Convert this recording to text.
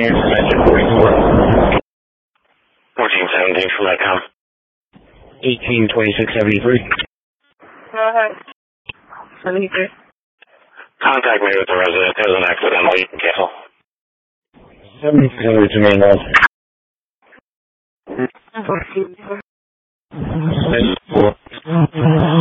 information 44. 1417 from that com. 182673. Go ahead. 73. Contact me with the resident. There's an accidental. You can cancel. 73 to main line. 14. 4.